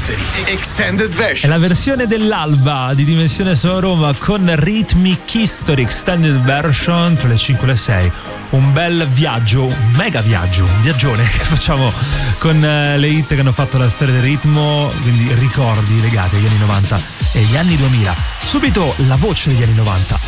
History Extended È Version. la versione dell'alba di Dimensione Sono Roma con Rhythmic History Extended Version tra le 5 e le 6. Un bel viaggio, un mega viaggio, un viaggione che facciamo con le hit che hanno fatto la storia del ritmo, quindi ricordi legati agli anni 90 e agli anni 2000. Subito la voce degli anni 90.